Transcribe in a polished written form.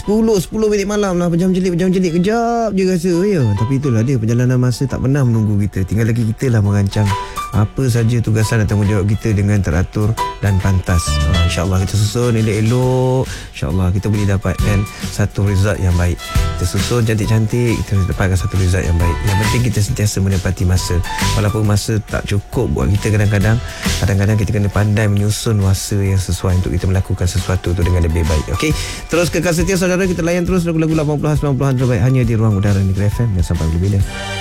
10 minit malam lah, pejam jelik kejap je rasa ya. Tapi itulah dia, perjalanan masa tak pernah menunggu kita. Tinggal lagi kita lah merancang apa saja tugasan dan tanggungjawab kita dengan teratur dan pantas. InsyaAllah kita susun elok-elok, InsyaAllah kita boleh dapatkan satu result yang baik. Kita susun cantik-cantik, kita dapatkan satu result yang baik. Yang penting kita sentiasa menepati masa. Walaupun masa tak cukup buat kita, kadang-kadang kita kena pandai menyusun masa yang sesuai untuk kita melakukan sesuatu tu dengan lebih baik. Okey, terus kekal setia saudara, kita layan terus lagu-lagu 80-an 90-an terbaik hanya di Ruang Udara Negeri FM. Dan sampai bila.